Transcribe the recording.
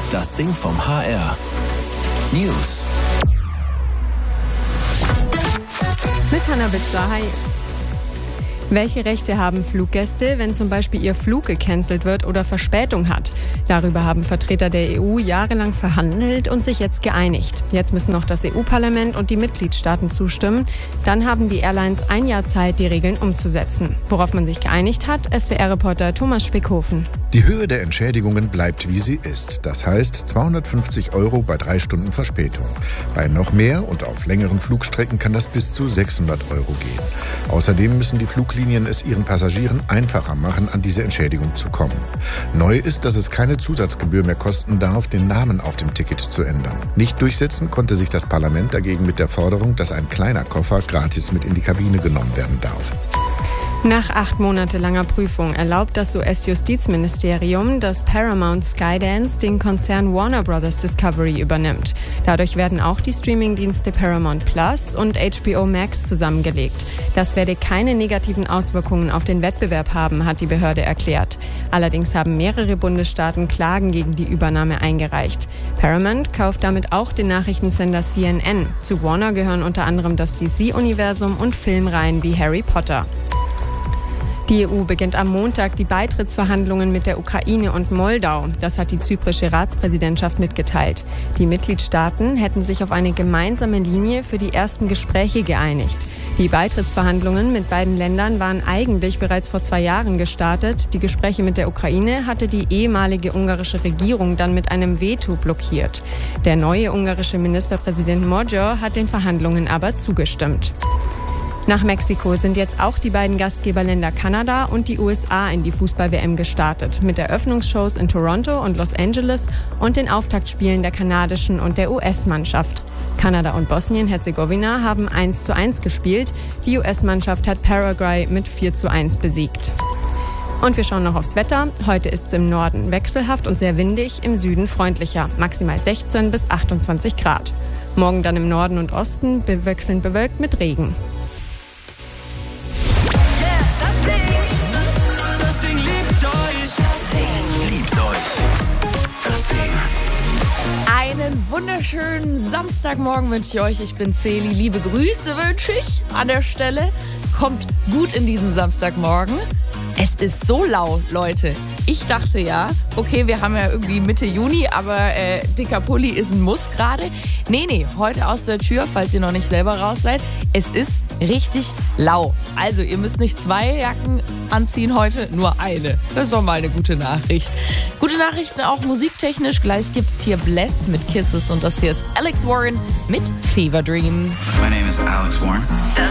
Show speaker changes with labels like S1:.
S1: Das Ding vom HR. News.
S2: Mit Hannah Witzer, hi. Welche Rechte haben Fluggäste, wenn zum Beispiel ihr Flug gecancelt wird oder Verspätung hat? Darüber haben Vertreter der EU jahrelang verhandelt und sich jetzt geeinigt. Jetzt müssen noch das EU-Parlament und die Mitgliedstaaten zustimmen. Dann haben die Airlines ein Jahr Zeit, die Regeln umzusetzen. Worauf man sich geeinigt hat, SWR-Reporter Thomas Spickhofen.
S3: Die Höhe der Entschädigungen bleibt, wie sie ist. Das heißt 250 € bei 3 Stunden Verspätung. Bei noch mehr und auf längeren Flugstrecken kann das bis zu 600 € gehen. Außerdem müssen die Fluglinien es ihren Passagieren einfacher machen, an diese Entschädigung zu kommen. Neu ist, dass es keine Zusatzgebühr mehr kosten darf, den Namen auf dem Ticket zu ändern. Nicht durchsetzen konnte sich das Parlament dagegen mit der Forderung, dass ein kleiner Koffer gratis mit in die Kabine genommen werden darf.
S2: Nach 8 Monate langer Prüfung erlaubt das US-Justizministerium, dass Paramount Skydance den Konzern Warner Bros. Discovery übernimmt. Dadurch werden auch die Streamingdienste Paramount Plus und HBO Max zusammengelegt. Das werde keine negativen Auswirkungen auf den Wettbewerb haben, hat die Behörde erklärt. Allerdings haben mehrere Bundesstaaten Klagen gegen die Übernahme eingereicht. Paramount kauft damit auch den Nachrichtensender CNN. Zu Warner gehören unter anderem das DC-Universum und Filmreihen wie Harry Potter. Die EU beginnt am Montag die Beitrittsverhandlungen mit der Ukraine und Moldau. Das hat die zyprische Ratspräsidentschaft mitgeteilt. Die Mitgliedstaaten hätten sich auf eine gemeinsame Linie für die ersten Gespräche geeinigt. Die Beitrittsverhandlungen mit beiden Ländern waren eigentlich bereits vor 2 Jahren gestartet. Die Gespräche mit der Ukraine hatte die ehemalige ungarische Regierung dann mit einem Veto blockiert. Der neue ungarische Ministerpräsident Magyar hat den Verhandlungen aber zugestimmt. Nach Mexiko sind jetzt auch die beiden Gastgeberländer Kanada und die USA in die Fußball-WM gestartet. Mit Eröffnungsshows in Toronto und Los Angeles und den Auftaktspielen der kanadischen und der US-Mannschaft. Kanada und Bosnien-Herzegowina haben 1:1 gespielt. Die US-Mannschaft hat Paraguay mit 4:1 besiegt. Und wir schauen noch aufs Wetter. Heute ist es im Norden wechselhaft und sehr windig, im Süden freundlicher, maximal 16 bis 28 Grad. Morgen dann im Norden und Osten wechselnd bewölkt mit Regen.
S4: Einen wunderschönen Samstagmorgen wünsche ich euch. Ich bin Celi. Liebe Grüße wünsche ich an der Stelle. Kommt gut in diesen Samstagmorgen. Es ist so lau, Leute. Ich dachte ja, okay, wir haben ja irgendwie Mitte Juni, aber dicker Pulli ist ein Muss gerade. Nee, heute aus der Tür, falls ihr noch nicht selber raus seid. Es ist richtig lau. Also ihr müsst nicht 2 Jacken anziehen heute, nur eine. Das ist doch mal eine gute Nachricht. Gute Nachrichten auch musiktechnisch. Gleich gibt's hier Bless mit Kisses und das hier ist Alex Warren mit Fever Dream.
S1: My name is Alex Warren.